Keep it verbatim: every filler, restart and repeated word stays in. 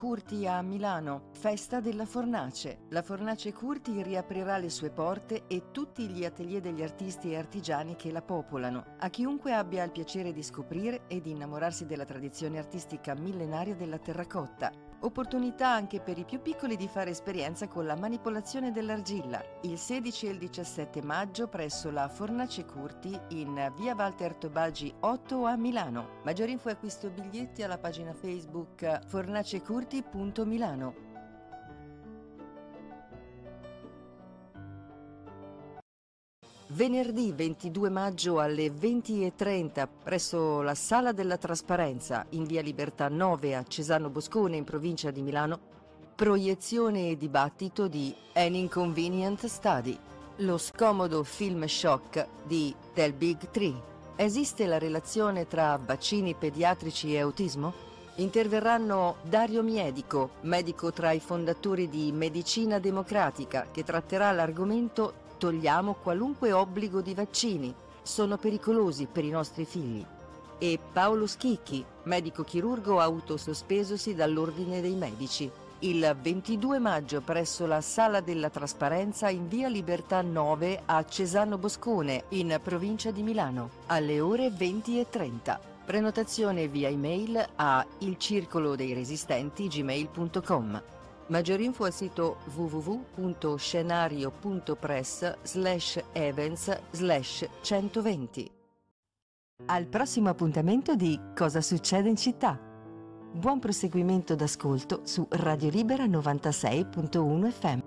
Curti a Milano, festa della fornace. La fornace Curti riaprirà le sue porte e tutti gli atelier degli artisti e artigiani che la popolano, a chiunque abbia il piacere di scoprire e di innamorarsi della tradizione artistica millenaria della terracotta. Opportunità anche per i più piccoli di fare esperienza con la manipolazione dell'argilla. Il sedici e il diciassette maggio presso la Fornace Curti in via Walter Tobagi otto a Milano. Maggiori info e acquisto biglietti alla pagina Facebook fornacecurti punto milano. Venerdì ventidue maggio alle venti e trenta presso la Sala della Trasparenza in via Libertà nove a Cesano Boscone in provincia di Milano, proiezione e dibattito di An Inconvenient Study, lo scomodo film shock di Del Big Tree. Esiste la relazione tra vaccini pediatrici e autismo? Interverranno Dario Miedico, medico tra i fondatori di Medicina Democratica, che tratterà l'argomento Togliamo qualunque obbligo di vaccini, sono pericolosi per i nostri figli. E Paolo Schicchi, medico chirurgo autosospesosi dall'Ordine dei Medici, il ventidue maggio presso la Sala della Trasparenza in via Libertà nove a Cesano Boscone, in provincia di Milano, alle ore venti e trenta. Prenotazione via email a ilcircolodeiresistenti gmail punto com. Maggiori info al sito w w w punto scenario punto press slash events slash centoventi. Al prossimo appuntamento di Cosa succede in città? Buon proseguimento d'ascolto su Radio Libera novantasei virgola uno F M.